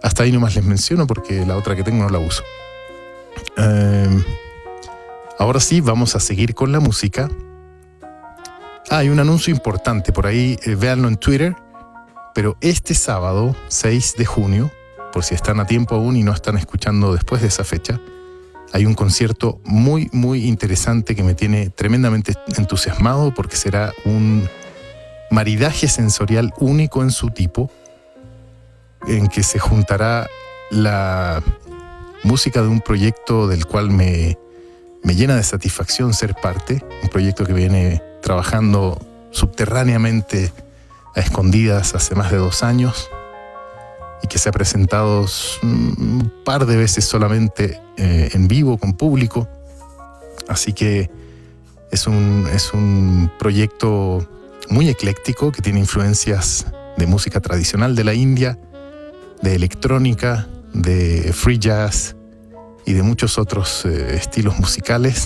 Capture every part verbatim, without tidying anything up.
hasta ahí nomás les menciono porque la otra que tengo no la uso. Eh, ahora sí, vamos a seguir con la música. Ah, hay un anuncio importante por ahí, eh, véanlo en Twitter, pero este sábado, seis de junio, por si están a tiempo aún y no están escuchando después de esa fecha, hay un concierto muy, muy interesante que me tiene tremendamente entusiasmado porque será un maridaje sensorial único en su tipo, en que se juntará la música de un proyecto del cual me, me llena de satisfacción ser parte, un proyecto que viene trabajando subterráneamente a escondidas hace más de dos años y que se ha presentado un par de veces solamente eh, en vivo con público. Así que es un, es un proyecto muy ecléctico que tiene influencias de música tradicional de la India, de electrónica, de free jazz y de muchos otros eh, estilos musicales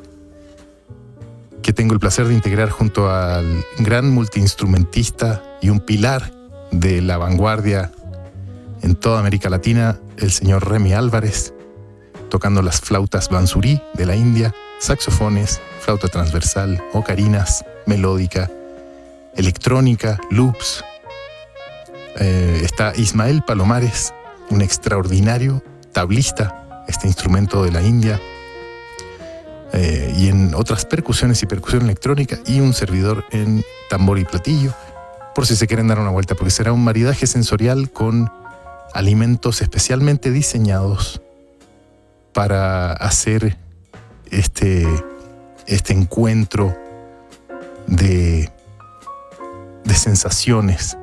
que tengo el placer de integrar junto al gran multiinstrumentista y un pilar de la vanguardia en toda América Latina, el señor Remy Álvarez, tocando las flautas bansuri de la India, saxofones, flauta transversal, ocarinas, melódica, electrónica, loops. Eh, está Ismael Palomares, un extraordinario tablista, este instrumento de la India, eh, y en otras percusiones y percusión electrónica, y un servidor en tambor y platillo, por si se quieren dar una vuelta, porque será un maridaje sensorial con alimentos especialmente diseñados para hacer este, este encuentro de, de sensaciones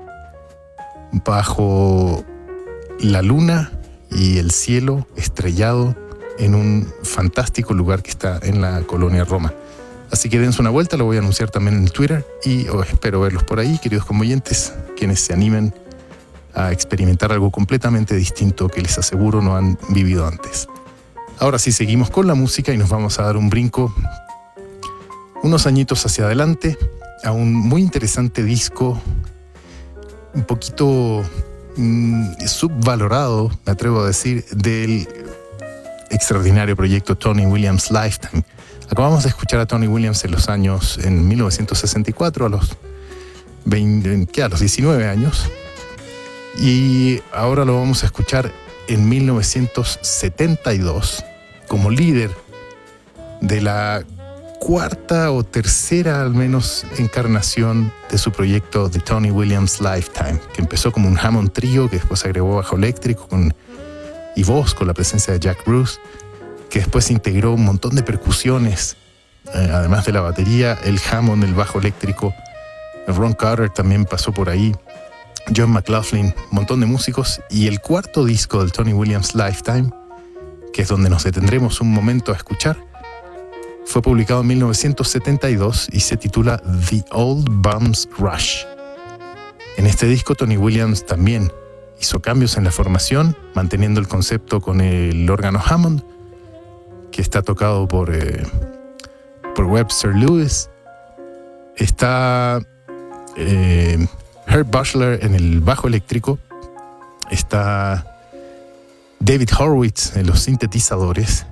bajo la luna y el cielo estrellado en un fantástico lugar que está en la colonia Roma. Así que dense una vuelta, lo voy a anunciar también en Twitter y oh, espero verlos por ahí, queridos conmoyentes, quienes se animen a experimentar algo completamente distinto que les aseguro no han vivido antes. Ahora sí, seguimos con la música y nos vamos a dar un brinco unos añitos hacia adelante a un muy interesante disco, un poquito mmm, subvalorado, me atrevo a decir, del extraordinario proyecto Tony Williams Lifetime. Acabamos de escuchar a Tony Williams en los años, en mil novecientos sesenta y cuatro, a los, veinte, ¿qué? A los diecinueve años, y ahora lo vamos a escuchar en mil novecientos setenta y dos como líder de la cuarta o tercera al menos encarnación de su proyecto The Tony Williams Lifetime, que empezó como un Hammond trío, que después agregó bajo eléctrico con, y voz con la presencia de Jack Bruce, que después integró un montón de percusiones, eh, además de la batería, el Hammond, el bajo eléctrico, Ron Carter también pasó por ahí, John McLaughlin, un montón de músicos. Y el cuarto disco del Tony Williams Lifetime, que es donde nos detendremos un momento a escuchar, fue publicado en mil novecientos setenta y dos y se titula The Old Bums Rush. En este disco Tony Williams también hizo cambios en la formación, manteniendo el concepto con el órgano Hammond, que está tocado por, eh, por Webster Lewis. Está eh, Herb Bushler en el bajo eléctrico. Está David Horowitz en los sintetizadores.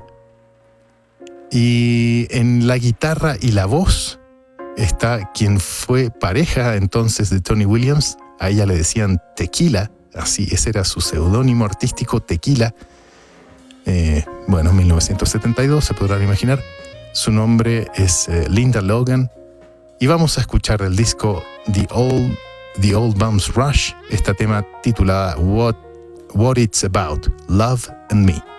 Y en la guitarra y la voz está quien fue pareja entonces de Tony Williams. A ella le decían Tequila, así, ese era su seudónimo artístico, Tequila. Eh, bueno, en mil novecientos setenta y dos, se podrán imaginar. Su nombre es eh, Linda Logan. Y vamos a escuchar el disco The Old, The Old Bums Rush, este tema titulada What, What It's About, Love and Me.